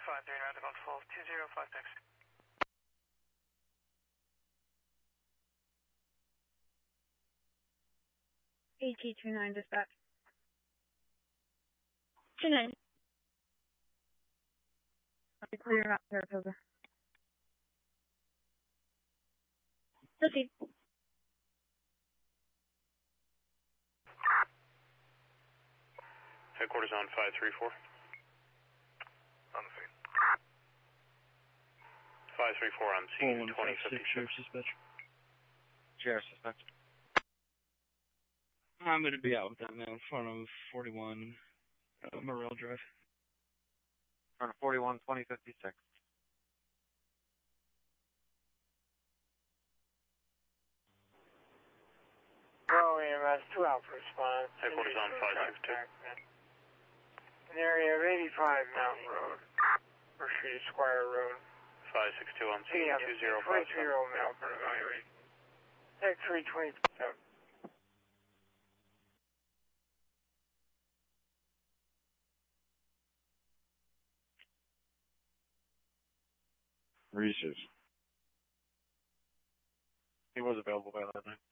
353, round about full, 2056. AT29 dispatch. 29. Clear out Saratoga. Proceed. Headquarters on 534. On the scene. 534 on scene, 2056. Sheriff's dispatch. Sheriff's dispatch. I'm going to be out with that man in front of 41 Morel Drive. In front of 41, 2056. Well, EMS 2 out for response. Headquarters on 562. An area of 85 Mountain Road. Or Street Squire Road. 562 on scene, 2057. 23-year-old male for evaluation. Tech 327. Reese's. He was available by that night.